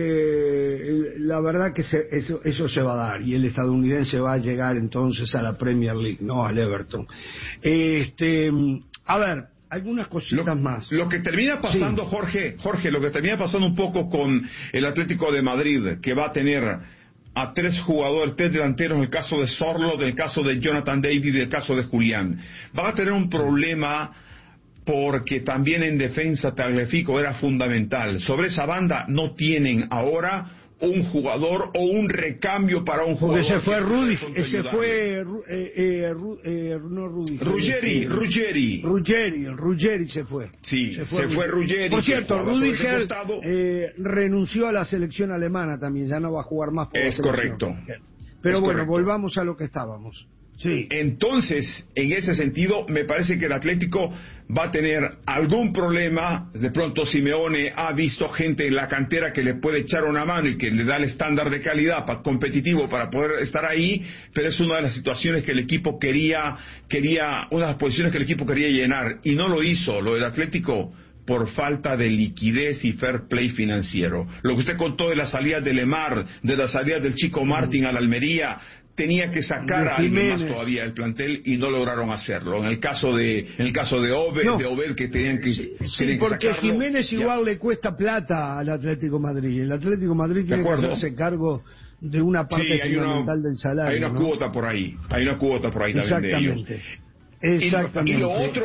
eh, la verdad que se, eso, eso se va a dar y el estadounidense va a llegar entonces a la Premier League, no al Everton. Este, a ver, algunas cositas lo, más. Lo que termina pasando, sí. Jorge, Jorge, lo que termina pasando un poco con el Atlético de Madrid, que va a tener a tres jugadores, tres delanteros, en el caso de Sorlo, en el caso de Jonathan David y en el caso de Julián. Van a tener un problema porque también en defensa Tagliafico era fundamental. Sobre esa banda no tienen ahora un jugador o un recambio para un jugador. Porque se fue Rudy, que se fue eh, eh, Ru, eh, no Rudy. Ruggeri, Ruggeri. Ruggeri, Ruggeri se fue. Sí, se fue, se fue Ruggeri. Por cierto, Rudiger eh, renunció a la selección alemana también, ya no va a jugar más por Es la selección. correcto. Pero es bueno, correcto. volvamos a lo que estábamos. Sí. Entonces, en ese sentido, me parece que el Atlético va a tener algún problema. De pronto Simeone ha visto gente en la cantera que le puede echar una mano y que le da el estándar de calidad pa- competitivo para poder estar ahí, pero es una de las situaciones que el equipo quería, quería, una de las posiciones que el equipo quería llenar, y no lo hizo. Lo del Atlético por falta de liquidez y fair play financiero. Lo que usted contó de la salida de Lemar, de la salida del Chico Martín a la Almería, tenía que sacar a alguien más todavía del plantel y no lograron hacerlo. En el caso de en el caso de Obed, no. de Obed que tenían que, sí, tenían porque que sacarlo, Jiménez ya. igual le cuesta plata al Atlético Madrid. El Atlético Madrid tiene que hacerse cargo de una parte sí, hay fundamental una, del salario. hay una ¿no? cuota por ahí, hay una cuota por ahí también de ellos. Exactamente. Exactamente. Y, y lo otro,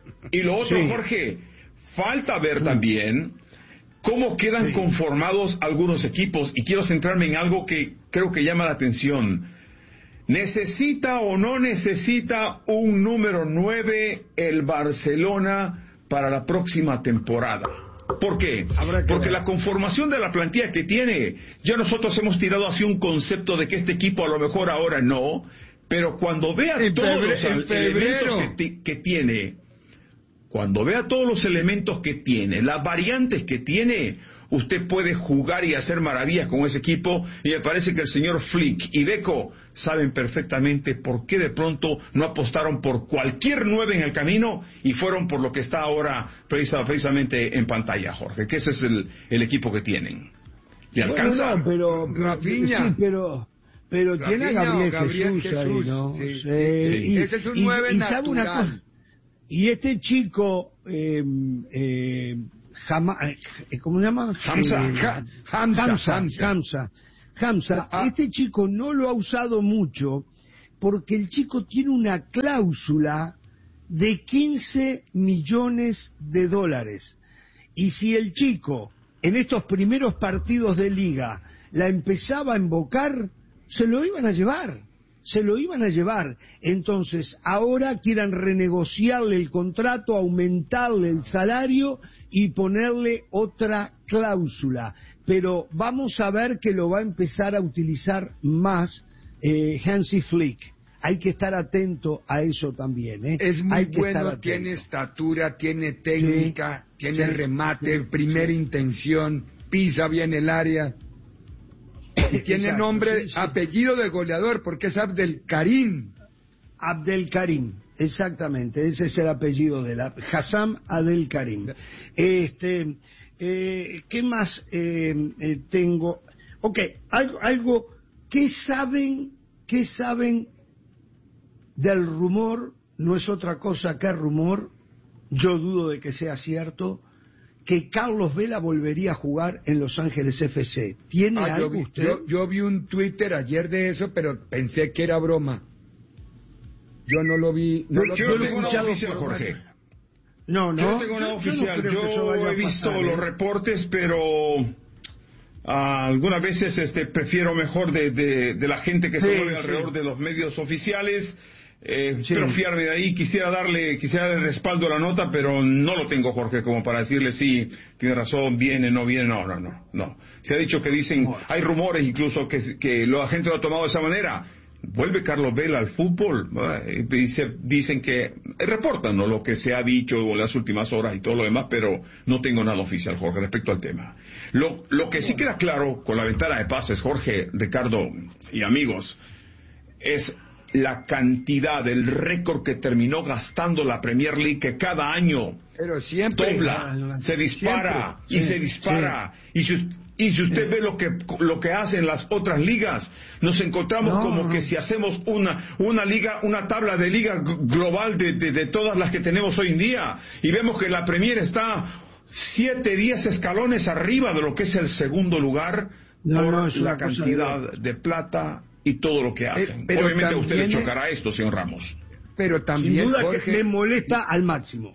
y lo otro, sí. Jorge, falta ver también cómo quedan sí. conformados algunos equipos, y quiero centrarme en algo que creo que llama la atención. ¿Necesita o no necesita un número nueve el Barcelona para la próxima temporada? ¿Por qué? Porque la conformación de la plantilla que tiene, ya nosotros hemos tirado hacia un concepto de que este equipo a lo mejor ahora no, pero cuando vea todos los elementos que, que tiene, cuando vea todos los elementos que tiene, las variantes que tiene, usted puede jugar y hacer maravillas con ese equipo, y me parece que el señor Flick y Deco saben perfectamente por qué de pronto no apostaron por cualquier nueve en el camino y fueron por lo que está ahora precisamente en pantalla, Jorge, que ese es el, el equipo que tienen. ¿Le alcanza? Bueno, no, pero, Rafinha. Sí, pero, pero Rafinha tiene a Gabriel, Gabriel Jesús, Jesús ahí, ¿no? sí, Sí, sí. Y, Ese es un nueve y, y sabe una natural. cosa, y este chico, eh, eh, Jama, eh, ¿cómo se llama? Hamza. Eh, Ja- Hamza, Hamza, Hamza. Hamza. Hamza, Ah. este chico no lo ha usado mucho porque el chico tiene una cláusula de quince millones de dólares. Y si el chico en estos primeros partidos de liga la empezaba a invocar, se lo iban a llevar, se lo iban a llevar. Entonces, ahora quieran renegociarle el contrato, aumentarle el salario y ponerle otra cláusula. Pero vamos a ver que lo va a empezar a utilizar más eh, Hansi Flick. Hay que estar atento a eso también. ¿eh? Es muy Hay que estar bueno, atento. tiene estatura, tiene técnica, Sí, tiene sí, remate, sí, primera sí. intención, pisa bien el área. Y tiene Exacto, nombre, sí, sí. apellido de goleador, porque es Abdel Karim. Abdel Karim, exactamente, ese es el apellido de la Hassam Abdel Karim. Este, eh, ¿qué más eh, eh, tengo? Ok, algo, algo, ¿qué saben, qué saben del rumor? No es otra cosa que rumor, yo dudo de que sea cierto, que Carlos Vela volvería a jugar en Los Ángeles F C. ¿Tiene Ah, yo, algo vi, usted? yo, yo vi un Twitter ayer de eso, pero pensé que era broma. Yo no lo vi. No Yo, lo yo tomé. no tengo nada oficial, Jorge. No, no. Yo no tengo nada Yo- yo no oficial. creo que eso Yo, vaya a he visto pasar, los ¿eh? reportes, pero ah, algunas veces este, prefiero mejor de, de, de la gente que se Sí, mueve sí. alrededor de los medios oficiales. Eh, Sí. Quiero fiarme de ahí. Quisiera darle, quisiera darle respaldo a la nota, pero no lo tengo, Jorge, como para decirle sí, tiene razón, viene, no viene. No, no, no, no. Se ha dicho que dicen, hay rumores incluso que, que la gente lo ha tomado de esa manera. ¿Vuelve Carlos Vela al fútbol? Eh, dice- dicen que, eh, reportan, ¿no?, lo que se ha dicho en las últimas horas y todo lo demás, pero no tengo nada oficial, Jorge, respecto al tema. Lo, lo que sí queda claro con la ventana de pases, Jorge, Ricardo y amigos, es la cantidad, el récord que terminó gastando la Premier League, que cada año Pero siempre. dobla, se dispara Siempre. y Sí, se dispara. Y si, y si usted ve lo que lo que hacen las otras ligas, nos encontramos No, como no. que si hacemos una una liga, una tabla de liga g- global de, de, de todas las que tenemos hoy en día, y vemos que la Premier está siete, diez escalones arriba de lo que es el segundo lugar No, por no, es una la cosa cantidad de plata y todo lo que hacen. pero Obviamente a usted le también- chocará esto, señor Ramos. Pero Sin también, duda Jorge, que me molesta al máximo.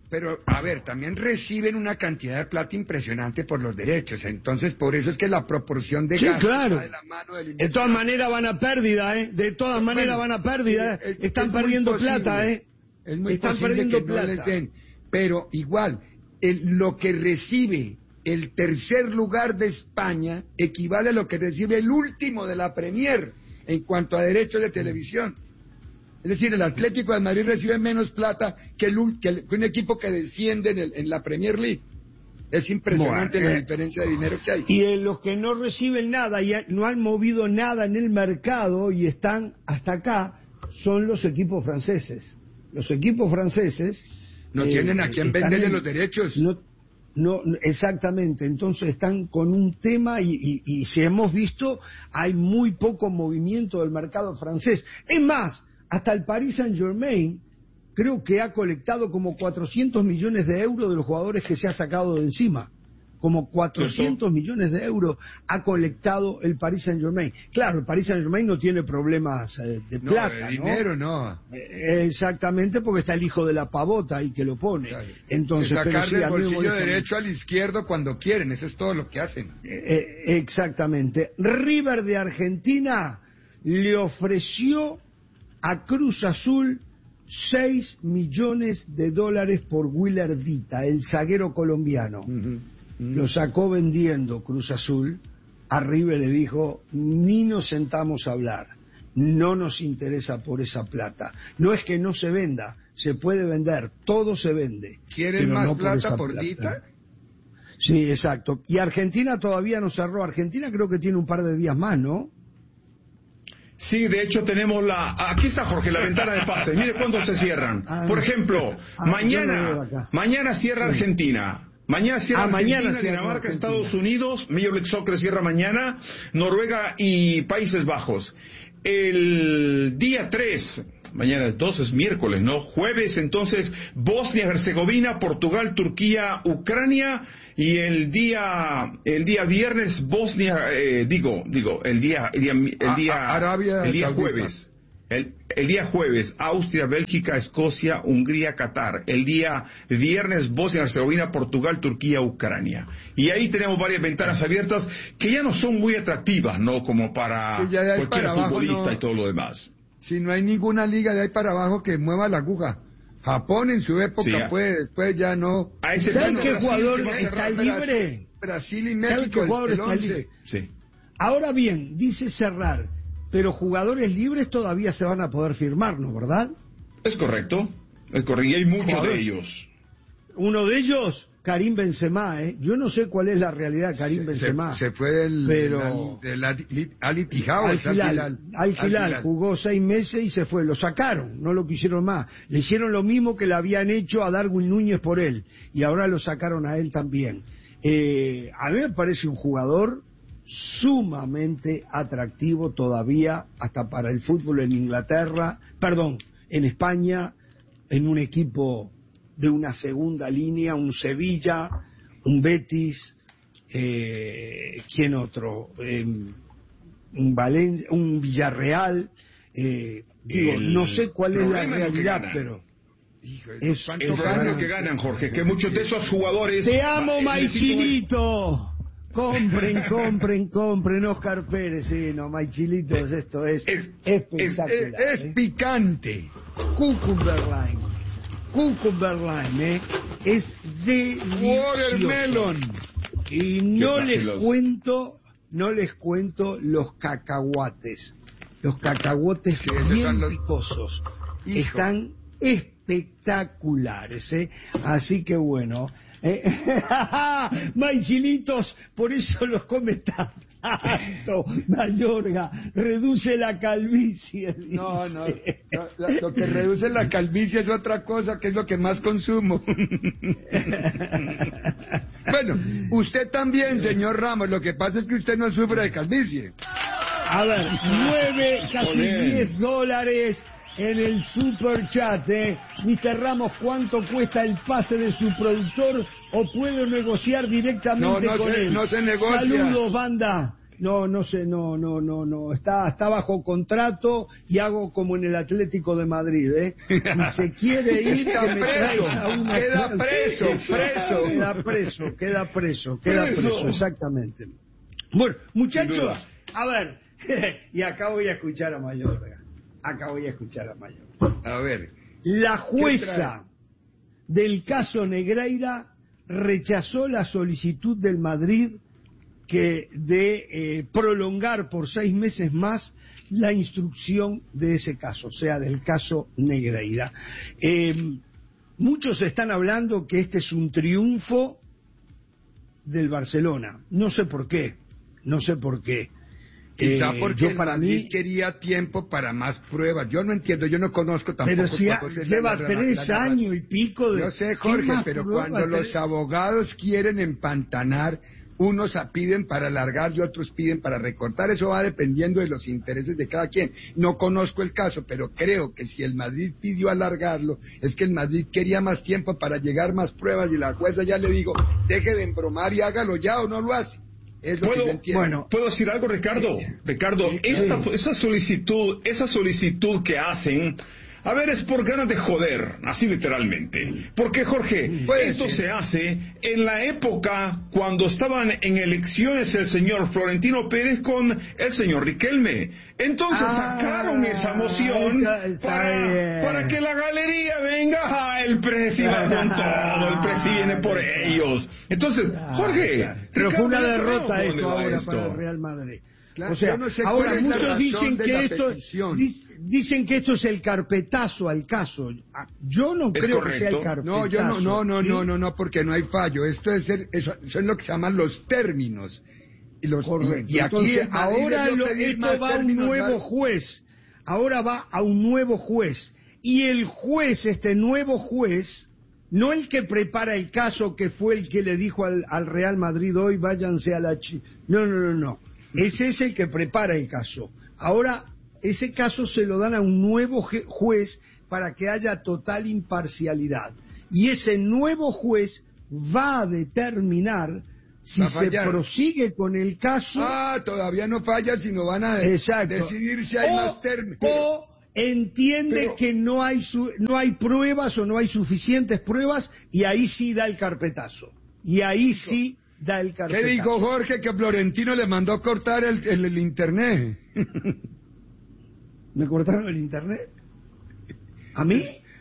pero, a ver, también reciben una cantidad de plata impresionante por los derechos. Entonces, por eso es que la proporción de sí, gasto claro. va de la mano del de todas maneras van a pérdida, ¿eh? De todas bueno, maneras van a pérdida. ¿eh? Es, Están es perdiendo plata, ¿eh? Es muy Están posible perdiendo que plata. no les den. Pero igual, el, lo que recibe el tercer lugar de España equivale a lo que recibe el último de la Premier en cuanto a derechos de televisión. Es decir, el Atlético de Madrid recibe menos plata que, el, que, el, que un equipo que desciende en, el, en la Premier League. Es impresionante bueno, eh, la diferencia de dinero que hay. Y eh, los que no reciben nada y no han movido nada en el mercado y están hasta acá son los equipos franceses. Los equipos franceses... No eh, tienen a quién venderle en, los derechos. No, no, exactamente. Entonces están con un tema y, y, y si hemos visto, hay muy poco movimiento del mercado francés. Es más... Hasta el Paris Saint-Germain creo que ha colectado como cuatrocientos millones de euros de los jugadores que se ha sacado de encima. Como cuatrocientos millones de euros ha colectado el Paris Saint-Germain. Claro, el Paris Saint-Germain no tiene problemas eh, de no, plata, de dinero, ¿no? ¿no? Eh, exactamente, porque está el hijo de la pavota ahí que lo pone. Claro. Entonces, sacar sí, del bolsillo derecho al izquierdo cuando quieren, eso es todo lo que hacen. Eh, eh, exactamente. River de Argentina le ofreció a Cruz Azul seis millones de dólares por Willer Dita, el zaguero colombiano. Uh-huh. Uh-huh. Lo sacó vendiendo Cruz Azul. A River le dijo, ni nos sentamos a hablar, no nos interesa por esa plata. No es que no se venda, se puede vender, todo se vende. ¿Quieren más no plata por, por Dita? Sí, exacto. Y Argentina todavía no cerró. Argentina creo que tiene un par de días más, ¿no? Sí, de hecho tenemos la... Aquí está, Jorge, la ventana de pases. Mire cuándo se cierran. Por ejemplo, ah, mañana no mañana cierra Argentina. Mañana cierra ah, Argentina, mañana cierra Dinamarca, Argentina. Estados Unidos, Major League Soccer cierra mañana, Noruega y Países Bajos. El día tres, mañana es dos, es miércoles, ¿no? Jueves, entonces, Bosnia-Herzegovina, Portugal, Turquía, Ucrania... Y el día el día viernes Bosnia eh, digo digo el día el día el día, Arabia el día jueves el, el día jueves Austria, Bélgica, Escocia, Hungría, Qatar. El día viernes Bosnia, Herzegovina, Portugal, Turquía, Ucrania. Y ahí tenemos varias ventanas abiertas que ya no son muy atractivas, no como para sí, cualquier para futbolista abajo, no, y todo lo demás. Si no hay ninguna liga de ahí para abajo que mueva la aguja. Japón en su época sí, fue, después ya no. ¿Saben qué jugador está libre? Brasil y México, el, el está libre? Sí. Ahora bien, dice cerrar, pero jugadores libres todavía se van a poder firmar, ¿no? ¿Verdad? Es correcto, es correcto, y hay muchos Joder. de ellos. Uno de ellos, Karim Benzema, ¿eh? Yo no sé cuál es la realidad de Karim se, Benzema. Se, se fue del, pero... del, del Al Ittihad al Hilal, al Hilal, jugó seis meses y se fue. Lo sacaron, no lo quisieron más. Le hicieron lo mismo que le habían hecho a Darwin Núñez por él. Y ahora lo sacaron a él también. Eh, a mí me parece un jugador sumamente atractivo todavía, hasta para el fútbol en Inglaterra, perdón, en España, en un equipo de una segunda línea, un Sevilla, un Betis, eh, ¿quién otro? Eh, un, Valen un Villarreal, eh, digo, el no sé cuál es la realidad, pero... Hijo, es el problema que ganan, Jorge, que muchos de esos jugadores... ¡Te amo, Maichilito! Compren, compren, compren, Oscar Pérez, sí, no, Maichilitos, esto es, es espectacular. Es, es, es ¿eh? picante. Cucumber Line. Cucumber Line, ¿eh? Es delicioso. Watermelon. Y no les cuento, no les cuento los cacahuates. Los cacahuates sí, bien los... picosos. Hijo. Están espectaculares, ¿eh? Así que bueno. Eh, Maichilitos, por eso los come tanto. Mayorga, reduce la calvicie. No, no, no lo, lo que reduce la calvicie es otra cosa, que es lo que más consumo. Bueno, usted también, señor Ramos, lo que pasa es que usted no sufre de calvicie. A ver, nueve, casi diez dólares en el super chat, ¿eh? mister Ramos, ¿cuánto cuesta el pase de su productor o puedo negociar directamente no, no con se, él? No se negocia. Saludos, banda. no, no sé, no, no, no, no, está, está bajo contrato y hago como en el Atlético de Madrid, ¿eh? Si se quiere ir, Está que me preso, traiga una... queda preso, preso. Queda preso, queda preso, queda Preso. preso, exactamente. Bueno, Sin muchachos, duda. a ver, y acá voy a escuchar a Mayorga, acá voy a escuchar a Mayorga. A ver. La jueza del caso Negreira rechazó la solicitud del Madrid que de eh, prolongar por seis meses más la instrucción de ese caso, o sea, del caso Negreira. Eh, muchos están hablando que este es un triunfo del Barcelona. No sé por qué, no sé por qué. Quizá Eh, porque yo el para Madrid mí quería tiempo para más pruebas. Yo no entiendo, yo no conozco tampoco. Pero si ha- cuál es lleva la- la- tres la- la- años y pico de... Yo sé, ¿qué Jorge, más pero pruebas cuando los tenés? abogados quieren empantanar, unos a- piden para alargar y otros piden para recortar. Eso va dependiendo de los intereses de cada quien. No conozco el caso, pero creo que si el Madrid pidió alargarlo, es que el Madrid quería más tiempo para llegar más pruebas y la jueza ya le digo, deje de embromar y hágalo ya o no lo hace. Es lo que yo ¿Puedo, entiendo. bueno, ¿puedo decir algo, Ricardo? Ricardo, esta, esa solicitud, esa solicitud que hacen, a ver, es por ganas de joder, así literalmente. Porque, Jorge, Puede esto ser. se hace en la época cuando estaban en elecciones el señor Florentino Pérez con el señor Riquelme. Entonces Ah, sacaron esa moción está- está para, bien. para que la galería venga, ah, el presi va con todo, el presi viene por ellos. Entonces, Jorge, Pero fue una Ricardo, derrota ¿dónde esto va ahora esto? para el Real Madrid. Claro, O sea, yo no sé ahora cuál es la muchos razón dicen de que la esto petición. di- dicen que esto es el carpetazo al caso. Ah, Yo no ¿Es creo que sea el correcto? carpetazo. No, yo no, no, no, ¿sí? no, no, no, porque no hay fallo. Esto es ser, eso, eso es lo que se llaman los términos. Y, los, Correcto. y, y aquí Entonces, el Madrid ahora debió lo- pedir esto más va a un términos, nuevo ¿vale? juez. Ahora va a un nuevo juez. Y el juez, este nuevo juez, no el que prepara el caso, que fue el que le dijo al, al Real Madrid hoy, váyanse a la... Chi-". No, no, no, no. Ese es el que prepara el caso. Ahora, ese caso se lo dan a un nuevo je- juez para que haya total imparcialidad. Y ese nuevo juez va a determinar si Va a se fallar. prosigue con el caso. Ah, todavía no falla, sino van a Exacto. decidir si hay o, más términos. o entiende pero- que no hay su- no hay pruebas o no hay suficientes pruebas y ahí sí da el carpetazo. Y ahí sí da el ¿Qué carpetazo. dijo Jorge? Que Florentino le mandó cortar el, el, el internet. ¿Me cortaron el internet? ¿A mí?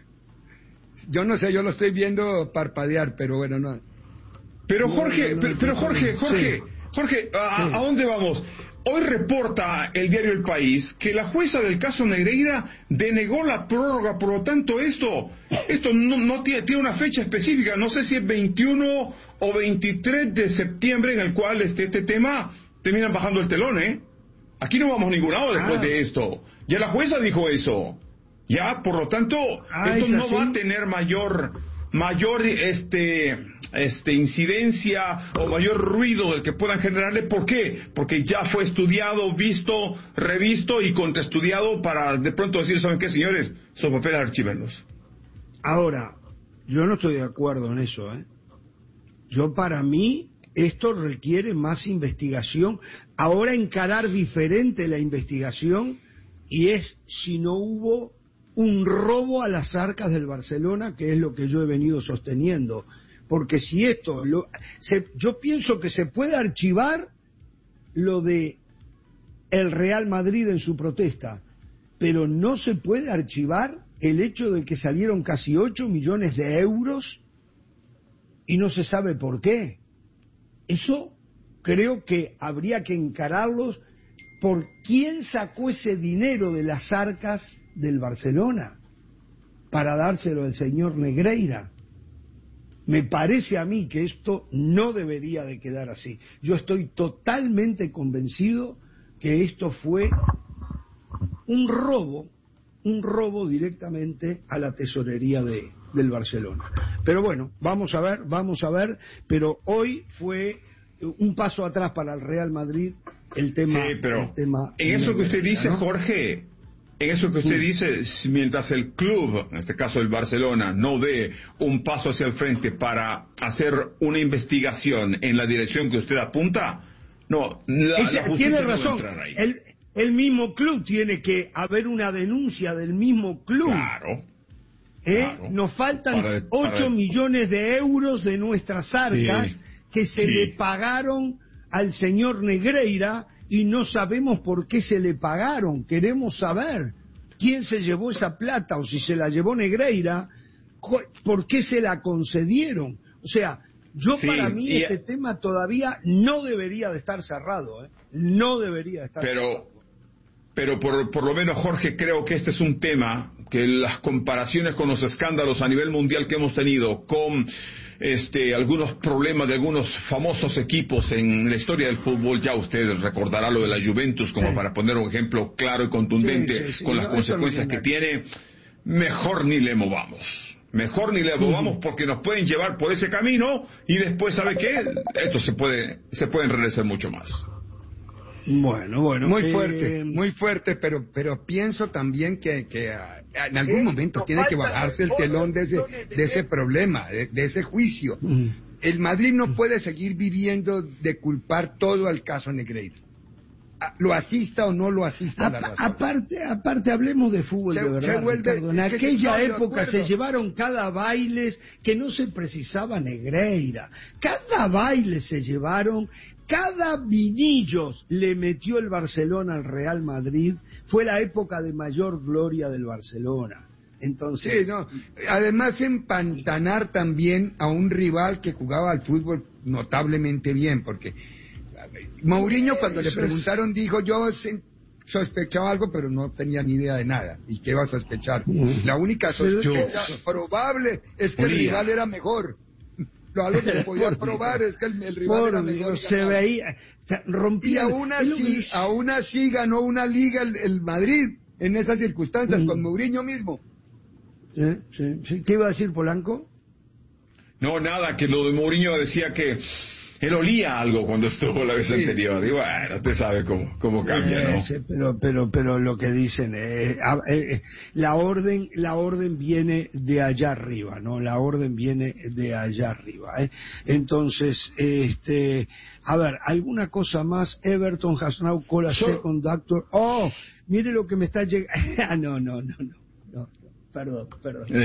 Yo no sé, yo lo estoy viendo parpadear, pero bueno, no. Pero No, Jorge, no, no, pero, no, pero no, Jorge, no. Jorge, Sí. Jorge, ¿a, Sí. ¿a dónde vamos? Hoy reporta el diario El País que la jueza del caso Negreira denegó la prórroga, por lo tanto esto, esto no, no tiene, tiene una fecha específica, no sé si es veintiuno o veintitrés de septiembre en el cual este, este tema terminan bajando el telón, ¿eh? Aquí no vamos a ningún lado después Ah. de esto. Ya la jueza dijo eso. Ya, por lo tanto, Ah, esto ¿es no así? va a tener mayor mayor este este incidencia o mayor ruido del que puedan generarle. ¿Por qué? Porque ya fue estudiado, visto, revisto y contraestudiado para de pronto decir, ¿saben qué, señores? Son papeles archivenlos. Ahora, yo no estoy de acuerdo en eso, ¿eh? Yo, para mí, esto requiere más investigación. Ahora encarar diferente la investigación y es si no hubo un robo a las arcas del Barcelona, que es lo que yo he venido sosteniendo. Porque si esto, lo, se, yo pienso que se puede archivar lo de el Real Madrid en su protesta, pero no se puede archivar el hecho de que salieron casi ocho millones de euros y no se sabe por qué. Eso creo que habría que encararlos por quién sacó ese dinero de las arcas del Barcelona para dárselo al señor Negreira. Me parece a mí que esto no debería de quedar así. Yo estoy totalmente convencido que esto fue un robo, un robo directamente a la tesorería de, del Barcelona. Pero bueno, vamos a ver, vamos a ver, pero hoy fue un paso atrás para el Real Madrid el tema. Sí, pero el tema en eso que usted Negreira, dice, ¿no? Jorge, en eso que usted Sí. dice, si mientras el club, en este caso el Barcelona, no dé un paso hacia el frente para hacer una investigación en la dirección que usted apunta, No, la, Ese, la justicia tiene no razón. va a entrar ahí. El, el mismo club tiene que haber una denuncia del mismo club. Claro. ¿Eh? Claro. Nos faltan Para- ocho para- millones de euros de nuestras arcas Sí. que se Sí. le pagaron al señor Negreira y no sabemos por qué se le pagaron. Queremos saber quién se llevó esa plata o si se la llevó Negreira, cu- por qué se la concedieron. O sea, yo Sí, para mí y- este tema todavía no debería de estar cerrado, ¿eh? No debería de estar cerrado. Pero, pero por, por lo menos, Jorge, creo que este es un tema que las comparaciones con los escándalos a nivel mundial que hemos tenido, con este, algunos problemas de algunos famosos equipos en la historia del fútbol, ya usted recordará lo de la Juventus como Sí. para poner un ejemplo claro y contundente Sí, sí, sí, con no, las eso no consecuencias que tiene, mejor ni le movamos. Mejor ni le movamos porque nos pueden llevar por ese camino y después, ¿sabe qué? Esto se puede, se puede enredecer mucho más. Bueno, bueno. Muy eh, fuerte, muy fuerte, pero pero pienso también que, que ah, en algún Eh, momento nos tiene que faltan bajarse el otras telón de ese, millones de de ese euros. problema, de, de ese juicio. Mm. El Madrid no puede seguir viviendo de culpar todo al caso Negreira. Ah, Lo asista o no lo asista la Apa- razón. aparte, aparte hablemos de fútbol Se- de verdad, se vuelve- Ricardo. En es que aquella estoy de época acuerdo. se llevaron cada bailes que no se precisaba Negreira. Cada baile se llevaron, cada vinillos le metió el Barcelona al Real Madrid. Fue la época de mayor gloria del Barcelona. Entonces, Sí, no. Además, empantanar también a un rival que jugaba al fútbol notablemente bien, porque Mourinho, cuando le Eso es- preguntaron, dijo: yo se- sospechaba algo, pero no tenía ni idea de nada. ¿Y qué iba a sospechar? La única sospecha probable es que el Olía. rival era mejor. Lo algo que podía Por probar Dios. es que el, el rival por era mejor. Dios, y se ganaba. veía, te- Y rompía. aún es lo que- así, aún así ganó una liga el, el Madrid en esas circunstancias, Mm. con Mourinho mismo. Sí, sí, sí. ¿Qué iba a decir Polanco? No, nada, que lo de Mourinho decía que él olía algo cuando estuvo la vez Sí. anterior. Y bueno, usted sabe cómo, cómo cambia, Eh, ¿no? sí, pero, pero, pero lo que dicen, eh, a- eh, la orden, la orden viene de allá arriba, ¿no? La orden viene de allá arriba, ¿eh? Entonces, este, a ver, ¿alguna cosa más? Everton has now called a second doctor. Oh, mire lo que me está llegando. Ah, no, no, no, no, no, perdón, perdón.